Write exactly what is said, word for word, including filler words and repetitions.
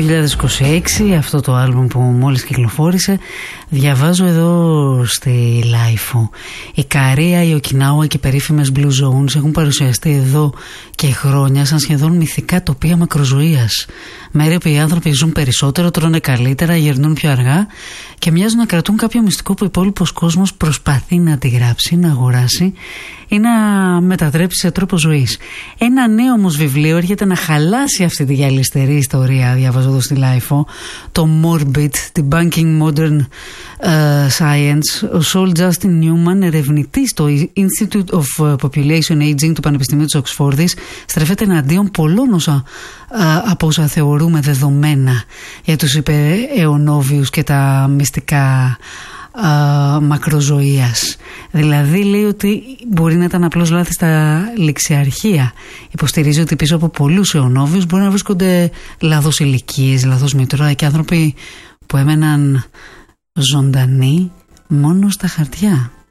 χιλιάδες είκοσι έξι, αυτό το άλμπουμ που μόλις κυκλοφόρησε. Διαβάζω εδώ στη Λάιφο, η Καρία, η Οκινάουα και οι περίφημες Blue Zones έχουν παρουσιαστεί εδώ και χρόνια σαν σχεδόν μυθικά τοπία μακροζωίας. Μέρη όπου οι άνθρωποι ζουν περισσότερο, τρώνε καλύτερα, γερνούν πιο αργά και μοιάζουν να κρατούν κάποιο μυστικό που ο υπόλοιπος κόσμος προσπαθεί να αντιγράψει, να αγοράσει ή να μετατρέψει σε τρόπο ζωής. Ένα νέο όμως βιβλίο έρχεται να χαλάσει αυτή τη γυαλιστερή ιστορία, διαβάζω εδώ στη Λάιφο, το Morbid, Debunking Modern uh, Science. Ο Σολ Τζάστιν Νιούμαν, ερευνητής στο Institute of Population Aging του Πανεπιστημίου της Οξφόρδης, στρέφεται εναντίον πολλών όσα, uh, από όσα θεωρούμε δεδομένα για τους υπεραιωνόβιους και τα μυστικά Uh, μακροζωίας. Δηλαδή λέει ότι μπορεί να ήταν απλώς λάθη στα ληξιαρχεία. Υποστηρίζει ότι πίσω από πολλούς αιωνόβιους μπορεί να βρίσκονται λάθος ηλικίες, λάθος μητρώα και άνθρωποι που έμεναν ζωντανοί μόνο στα χαρτιά.